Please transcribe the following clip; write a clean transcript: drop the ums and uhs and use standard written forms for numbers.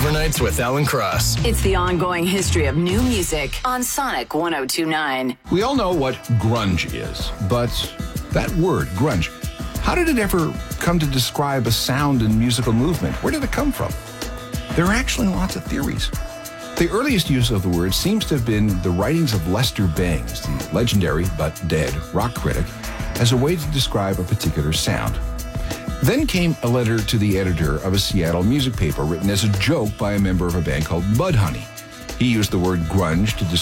Overnights with Alan Cross. It's the ongoing history of new music on Sonic 102.9. We all know what grunge is, but that word, grunge, how did it ever come to describe a sound and musical movement? Where did it come from? There are actually lots of theories. The earliest use of the word seems to have been the writings of Lester Bangs, the legendary but dead rock critic, as a way to describe a particular sound. Then came a letter to the editor of a Seattle music paper written as a joke by a member of a band called Mudhoney. He used the word grunge to describe